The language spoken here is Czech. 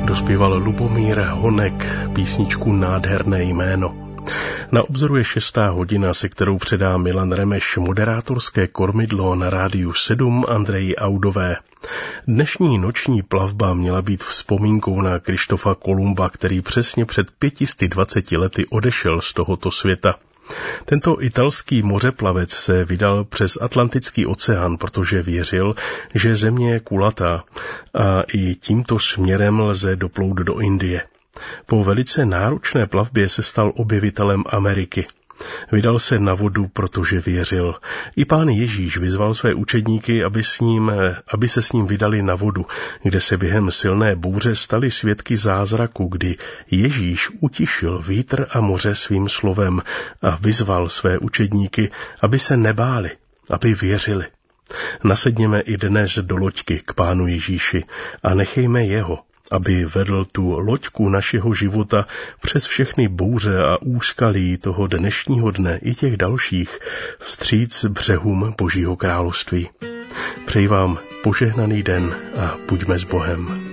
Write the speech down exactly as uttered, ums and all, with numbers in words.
Dospíval Lubomír Honek písničku Nádherné jméno. Na obzoru je šestá hodina, se kterou předá Milan Remeš moderátorské kormidlo na rádiu sedm Andreji Audové. Dnešní noční plavba měla být vzpomínkou na Krištofa Kolumba, který přesně před pětisty dvaceti lety odešel z tohoto světa. Tento italský mořeplavec se vydal přes Atlantický oceán, protože věřil, že země je kulatá a i tímto směrem lze doplout do Indie. Po velice náročné plavbě se stal objevitelem Ameriky. Vydal se na vodu, protože věřil. I Pán Ježíš vyzval své učedníky, aby, s ním, aby se s ním vydali na vodu, kde se během silné bouře stali svědky zázraku, kdy Ježíš utišil vítr a moře svým slovem a vyzval své učedníky, aby se nebáli, aby věřili. Nasedněme i dnes do loďky k Pánu Ježíši a nechejme jeho, aby vedl tu loďku našeho života přes všechny bouře a úskalí toho dnešního dne i těch dalších vstříc břehům Božího království. Přeji vám požehnaný den a buďme s Bohem.